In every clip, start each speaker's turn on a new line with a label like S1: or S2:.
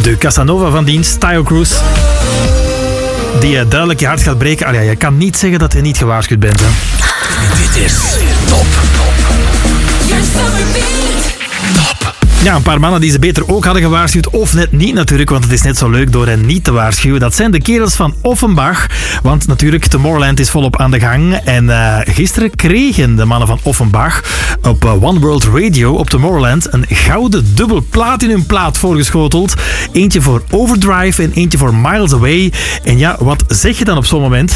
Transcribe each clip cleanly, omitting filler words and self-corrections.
S1: De Casanova van dienst, Taio Cruz. Die duidelijk je hart gaat breken. Allee, je kan niet zeggen dat je niet gewaarschuwd bent. Hè.
S2: Dit is top.
S1: Ja, een paar mannen die ze beter ook hadden gewaarschuwd, of net niet natuurlijk, want het is net zo leuk door hen niet te waarschuwen. Dat zijn de kerels van Offenbach, want natuurlijk Tomorrowland is volop aan de gang. En gisteren kregen de mannen van Offenbach op One World Radio op Tomorrowland een gouden dubbel platinumplaat voorgeschoteld. Eentje voor Overdrive en eentje voor Miles Away. En ja, wat zeg je dan op zo'n moment?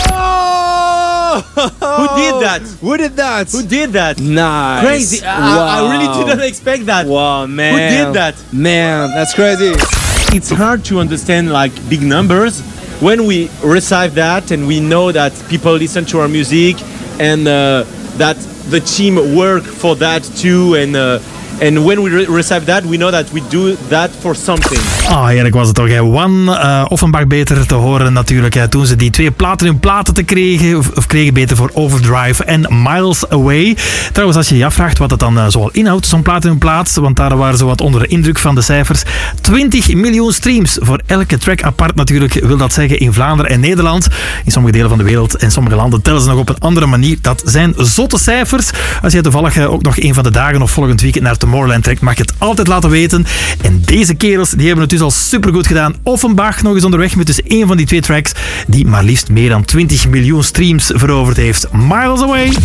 S3: Who did that?
S4: Who did that?
S3: Who did that?
S4: Nice.
S3: Crazy. I really didn't expect that.
S4: Wow, man.
S3: Who did that?
S4: Man, that's crazy.
S3: It's hard to understand like big numbers when we receive that and we know that people listen to our music and that the team work for that too and when we receive that, we know that we do that for something.
S1: Heerlijk was het toch. Hè. One Offenbach beter te horen natuurlijk. Hè, toen ze die 2 platinumplaten te kregen. Of kregen beter voor Overdrive en Miles Away. Trouwens, als je je afvraagt wat het dan zoal inhoudt, zo'n platinumplaat. Want daar waren ze wat onder de indruk van de cijfers. 20 miljoen streams voor elke track apart natuurlijk. Wil dat zeggen in Vlaanderen en Nederland. In sommige delen van de wereld en sommige landen tellen ze nog op een andere manier. Dat zijn zotte cijfers. Als jij toevallig ook nog een van de dagen of volgend weekend naar Tomorrowland trekt, mag je het altijd laten weten. En deze kerels die hebben het dus al supergoed gedaan. Offenbach nog eens onderweg met dus een van die 2 tracks die maar liefst meer dan 20 miljoen streams veroverd heeft. Miles Away.